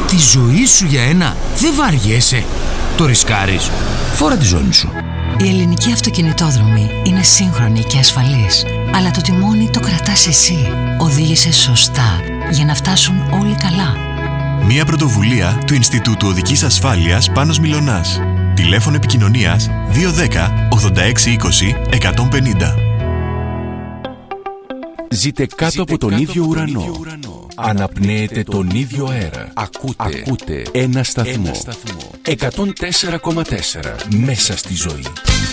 Τη ζωή σου για ένα δεν βαριέσαι? Το ρισκάρεις? Φόρα τη ζώνη σου. Η ελληνική αυτοκινητόδρομη είναι σύγχρονη και ασφαλής, αλλά το τιμόνι το κρατάς εσύ. Οδήγησε σωστά για να φτάσουν όλοι καλά. Μια πρωτοβουλία του Ινστιτούτου Οδικής Ασφάλειας Πάνος Μιλωνάς. Τηλέφωνο επικοινωνίας 210 86 20 150. Ζείτε κάτω από τον ίδιο ουρανό. Αναπνέετε τον ίδιο αέρα. Ακούτε ένα σταθμό. 104,4 μέσα στη ζωή.